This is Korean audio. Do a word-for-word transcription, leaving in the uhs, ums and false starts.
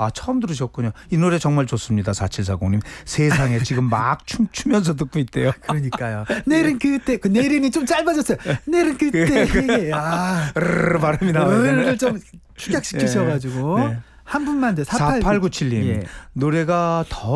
아, 처음 들으셨군요. 이 노래 정말 좋습니다. 사칠사공님. 세상에 지금 막 춤추면서 듣고 있대요. 그러니까요. 내일은 그때, 그 내일이 좀 짧아졌어요. 내일은 그때. 아, 르르 발음이 나와요. 를 좀 축약시키셔가지고. 네. 네. 한 분만 돼. 사팔구칠님. 예. 노래가 더